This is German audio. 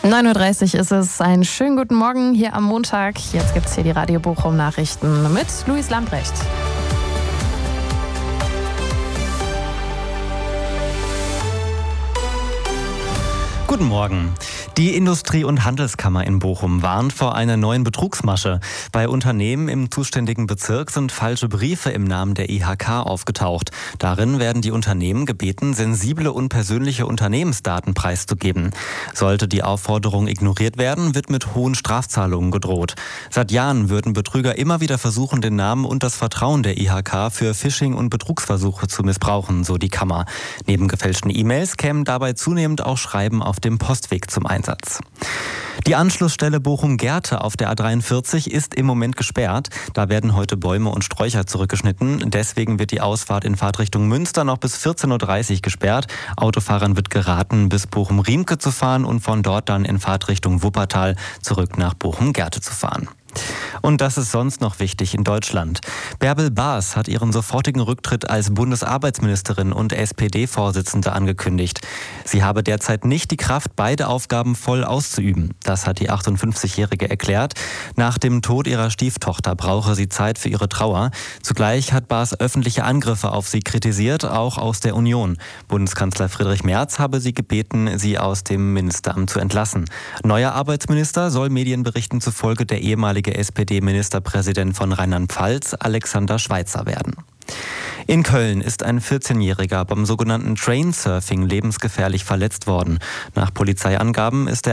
9:30 Uhr ist es. Einen schönen guten Morgen hier am Montag. Jetzt gibt es hier die Radio Bochum Nachrichten mit Luis Lambrecht. Guten Morgen. Die Industrie- und Handelskammer in Bochum warnt vor einer neuen Betrugsmasche. Bei Unternehmen im zuständigen Bezirk sind falsche Briefe im Namen der IHK aufgetaucht. Darin werden die Unternehmen gebeten, sensible und persönliche Unternehmensdaten preiszugeben. Sollte die Aufforderung ignoriert werden, wird mit hohen Strafzahlungen gedroht. Seit Jahren würden Betrüger immer wieder versuchen, den Namen und das Vertrauen der IHK für Phishing- und Betrugsversuche zu missbrauchen, so die Kammer. Neben gefälschten E-Mails kämen dabei zunehmend auch Schreiben auf dem Postweg zum Einsatz. Die Anschlussstelle Bochum-Gerte auf der A43 ist im Moment gesperrt. Da werden heute Bäume und Sträucher zurückgeschnitten. Deswegen wird die Ausfahrt in Fahrtrichtung Münster noch bis 14:30 Uhr gesperrt. Autofahrern wird geraten, bis Bochum-Riemke zu fahren und von dort dann in Fahrtrichtung Wuppertal zurück nach Bochum-Gerte zu fahren. Und das ist sonst noch wichtig in Deutschland. Bärbel Baas hat ihren sofortigen Rücktritt als Bundesarbeitsministerin und SPD-Vorsitzende angekündigt. Sie habe derzeit nicht die Kraft, beide Aufgaben voll auszuüben. Das hat die 58-Jährige erklärt. Nach dem Tod ihrer Stieftochter brauche sie Zeit für ihre Trauer. Zugleich hat Baas öffentliche Angriffe auf sie kritisiert, auch aus der Union. Bundeskanzler Friedrich Merz habe sie gebeten, sie aus dem Ministeramt zu entlassen. Neuer Arbeitsminister soll Medienberichten zufolge der ehemalige SPD-Ministerpräsident von Rheinland-Pfalz, Alexander Schweitzer, werden. In Köln ist ein 14-Jähriger beim sogenannten Trainsurfing lebensgefährlich verletzt worden. Nach Polizeiangaben ist er